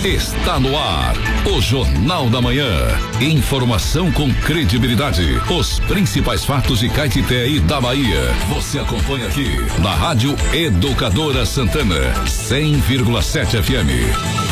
Está no ar o Jornal da Manhã. Informação com credibilidade. Os principais fatos de Caetité e da Bahia. Você acompanha aqui na Rádio Educadora Santana, 100,7 FM.